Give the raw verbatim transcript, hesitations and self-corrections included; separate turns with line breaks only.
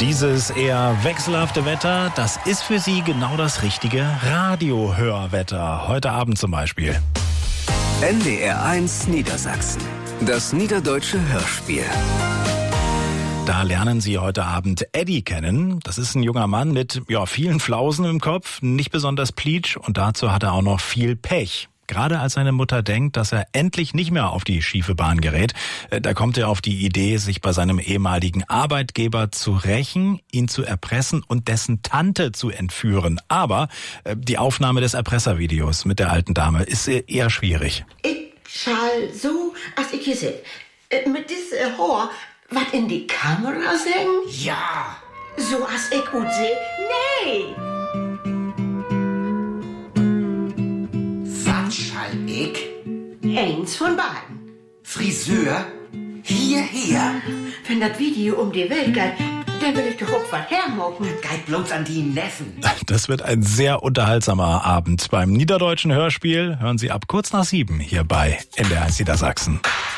Dieses eher wechselhafte Wetter, das ist für Sie genau das richtige Radiohörwetter. Heute Abend zum Beispiel.
N D R eins Niedersachsen. Das Niederdeutsche Hörspiel.
Da lernen Sie heute Abend Eddie kennen. Das ist ein junger Mann mit ja, vielen Flausen im Kopf, nicht besonders pleatsch und dazu hat er auch noch viel Pech. Gerade als seine Mutter denkt, dass er endlich nicht mehr auf die schiefe Bahn gerät, da kommt er auf die Idee, sich bei seinem ehemaligen Arbeitgeber zu rächen, ihn zu erpressen und dessen Tante zu entführen. Aber die Aufnahme des Erpresservideos mit der alten Dame ist eher schwierig.
Ich schall so, als ich hier sit, mit diesem Haar, was in die Kamera singen?
Ja.
So als ich gut seh? Nee.
Was schall ich?
Eins von beiden.
Friseur? Hierher?
Wenn das Video um die Welt geht, dann will ich doch auch was hermocken.
Geht bloß an die Neffen.
Das wird ein sehr unterhaltsamer Abend beim Niederdeutschen Hörspiel. Hören Sie ab kurz nach sieben hier bei N D R eins Niedersachsen.